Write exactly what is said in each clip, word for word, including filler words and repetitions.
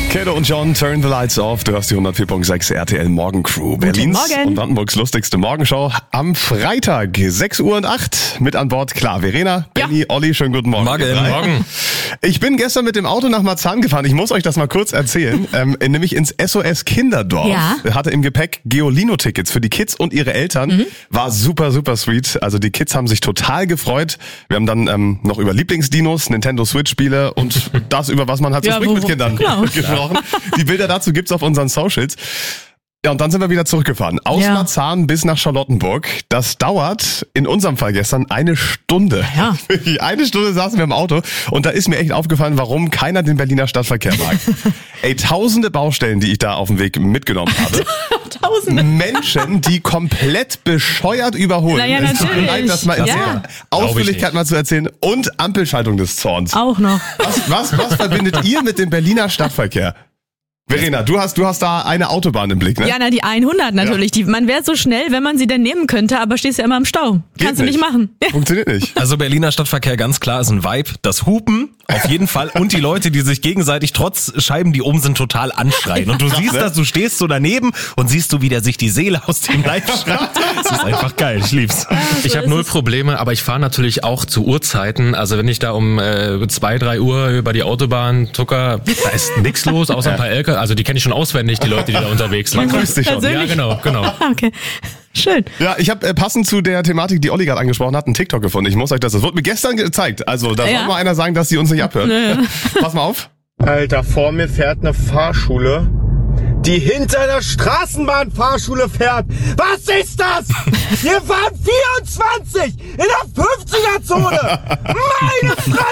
Kedo und John, Turn the Lights Off. Du hast die hundertvier Komma sechs R T L Morgencrew. Berlins Morgen. und Brandenburgs lustigste Morgenshow am Freitag, sechs Uhr und acht. Mit an Bord, klar, Verena, Benni, ja. Olli, schönen guten Morgen. Morgen. Morgen. Ich bin gestern mit dem Auto nach Marzahn gefahren. Ich muss euch das mal kurz erzählen. ähm, nämlich ins S O S Kinderdorf. Ja. Hatte im Gepäck Geolino-Tickets für die Kids und ihre Eltern. Mhm. War super, super sweet. Also die Kids haben sich total gefreut. Wir haben dann ähm, noch über Lieblingsdinos, Nintendo Switch-Spiele und das, über was man halt so Ja, spricht wo- mit Kindern genau. gesprochen. Die Bilder dazu gibt's auf unseren Socials. Ja, und dann sind wir wieder zurückgefahren. Aus Ja. Marzahn bis nach Charlottenburg. Das dauert, in unserem Fall gestern, eine Stunde. Ja. Eine Stunde saßen wir im Auto und da ist mir echt aufgefallen, warum keiner den Berliner Stadtverkehr mag. Ey, tausende Baustellen, die ich da auf dem Weg mitgenommen habe. Tausende. Menschen, die komplett bescheuert überholen. Na ja, Es tut mir natürlich. leid, das mal in Ja. der Ausführlichkeit mal zu erzählen. Und Ampelschaltung des Zorns. Auch noch. Was, was, was verbindet ihr mit dem Berliner Stadtverkehr? Verena, du hast, du hast da eine Autobahn im Blick, ne? Ja, na, die hundert natürlich. Die, man wäre so schnell, wenn man sie denn nehmen könnte, aber stehst ja immer im Stau. Geht Kannst du nicht machen. Funktioniert nicht. Also Berliner Stadtverkehr, ganz klar, ist ein Vibe. Das Hupen auf jeden Fall und die Leute, die sich gegenseitig trotz Scheiben, die oben sind, total anschreien. Und du siehst das, du stehst so daneben und siehst du, wie der sich die Seele aus dem Leib schreit. Das ist einfach geil, ich lieb's. Ich so habe ist null es. Probleme, aber ich fahre natürlich auch zu Uhrzeiten. Also wenn ich da um äh, zwei, drei Uhr über die Autobahn tucker, da ist nichts los, außer ein paar L K W. Also die kenne ich schon auswendig, die Leute, die da unterwegs sind. Man grüßt dich schon. Ja, Persönlich? genau, genau. Ah, okay. Schön. Ja, ich habe äh, passend zu der Thematik, die Olli gerade angesprochen hat, einen TikTok gefunden. Ich muss euch das, das wurde mir gestern gezeigt. Also da Ja. soll mal einer sagen, dass sie uns nicht abhört. Ja. Pass mal auf. Alter, vor mir fährt eine Fahrschule, die hinter der Straßenbahnfahrschule fährt. Was ist das? Wir fahren vierundzwanzig in der fünfziger-Zone. Meine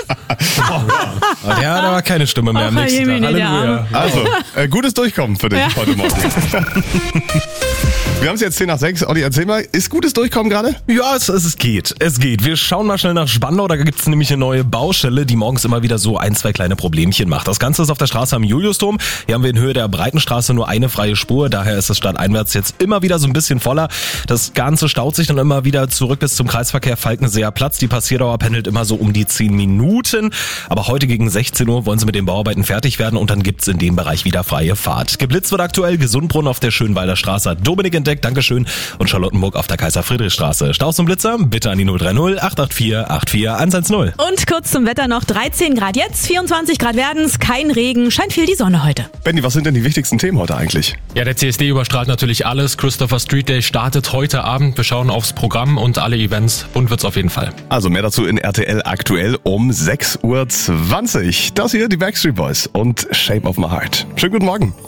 Fresse! Ja, da war keine Stimme mehr am Ach, nächsten Tag. Jemine, der Halleluja. Also, äh, gutes Durchkommen für dich Ja. heute Morgen. Wir haben es jetzt zehn nach sechs. Olli, erzähl mal, ist gutes Durchkommen gerade? Ja, es, es geht. Es geht. Wir schauen mal schnell nach Spandau. Da gibt's nämlich eine neue Baustelle, die morgens immer wieder so ein, zwei kleine Problemchen macht. Das Ganze ist auf der Straße am Juliusdom. Hier haben wir in Höhe der Breitenstraße nur eine freie Spur. Daher ist es stadteinwärts jetzt immer wieder so ein bisschen voller. Das Ganze staut sich dann immer wieder zurück bis zum Kreisverkehr Falkenseer Platz. Die Passierdauer pendelt immer so um die zehn Minuten. Aber heute gegen sechzehn Uhr wollen sie mit den Bauarbeiten fertig werden und dann gibt's in dem Bereich wieder freie Fahrt. Geblitzt wird aktuell Gesundbrunn auf der Schönwalder Straße. Hat Dominik entdeckt. Dankeschön. Und Charlottenburg auf der Kaiser-Friedrich-Straße. Staus und Blitzer? Bitte an die null drei null acht acht vier acht vier eins eins null. Und kurz zum Wetter noch dreizehn Grad jetzt, vierundzwanzig Grad werden's, kein Regen, scheint viel die Sonne heute. Benni, was sind denn die wichtigsten Themen heute eigentlich? Ja, der C S D überstrahlt natürlich alles. Christopher Street Day startet heute Abend. Wir schauen aufs Programm und alle Events. Bunt wird's auf jeden Fall. Also mehr dazu in R T L aktuell um sechs Uhr zwanzig. Das hier die Backstreet Boys und Shape of My Heart. Schönen guten Morgen.